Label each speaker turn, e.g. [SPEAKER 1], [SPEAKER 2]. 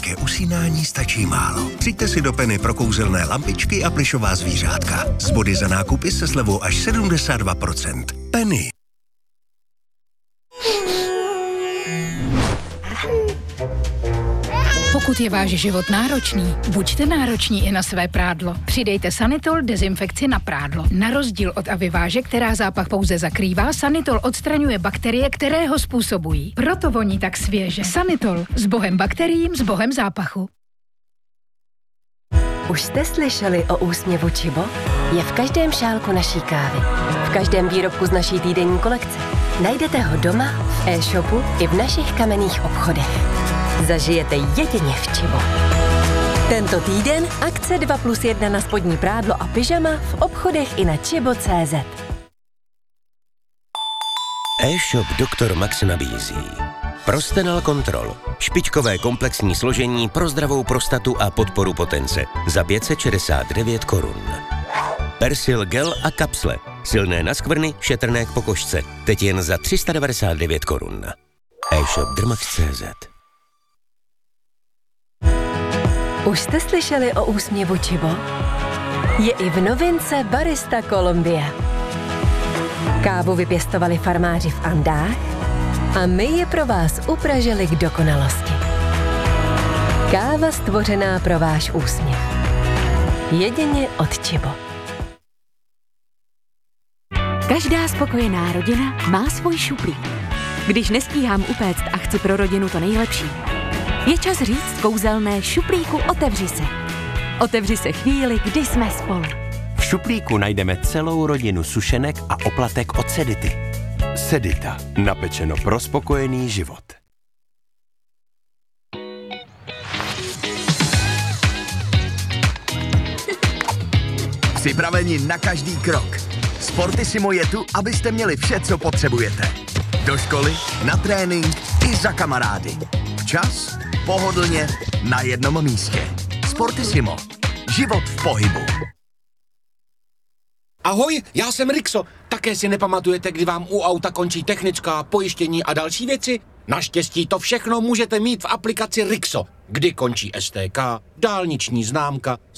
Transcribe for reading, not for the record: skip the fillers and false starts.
[SPEAKER 1] ke usínání stačí málo. Přijďte si do Penny pro kouzelné lampičky a plyšová zvířátka. Z body za nákupy se slevou až 72%. Penny.
[SPEAKER 2] Pokud je váš život náročný, buďte nároční i na své prádlo. Přidejte Sanitol dezinfekci na prádlo. Na rozdíl od Aviváže, která zápach pouze zakrývá, Sanitol odstraňuje bakterie, které ho způsobují. Proto voní tak svěže. Sanitol. S bohem bakteriím, s bohem zápachu.
[SPEAKER 3] Už jste slyšeli o úsměvu Čibo? Je v každém šálku naší kávy. V každém výrobku z naší týdenní kolekce. Najdete ho doma, v e-shopu i v našich kamenných obchodech. Zažijete jedině v Čibo. Tento týden akce 2+1 na spodní prádlo a pyžama v obchodech i na chibo.cz.
[SPEAKER 4] E-shop Dr. Max nabízí Prostenal Control. Špičkové komplexní složení pro zdravou prostatu a podporu potence za 569 korun. Persil gel a kapsle. Silné na skvrny, šetrné k pokožce. Teď jen za 399 korun. E-shop drmax.cz.
[SPEAKER 3] Už jste slyšeli o úsměvu Čibo? Je i v novince Barista Colombia. Kávu vypěstovali farmáři v Andách a my je pro vás upražili k dokonalosti. Káva stvořená pro váš úsměv. Jedině od Čibo.
[SPEAKER 5] Každá spokojená rodina má svůj šuplík. Když nestíhám upéct a chci pro rodinu to nejlepší, je čas říct kouzelné šuplíku otevři se. Otevři se chvíli, kdy jsme spolu.
[SPEAKER 6] V šuplíku najdeme celou rodinu sušenek a oplatek od Sedity. Sedita. Napečeno pro spokojený život.
[SPEAKER 7] Připraveni na každý krok. Sportissimo je tu, abyste měli vše, co potřebujete. Do školy, na trénink i za kamarády. Včas, pohodlně, na jednom místě. Sportissimo. Život v pohybu.
[SPEAKER 8] Ahoj, já jsem Rixo. Také si nepamatujete, kdy vám u auta končí technická, pojištění a další věci? Naštěstí to všechno můžete mít v aplikaci Rixo. Kdy končí STK, dálniční známka,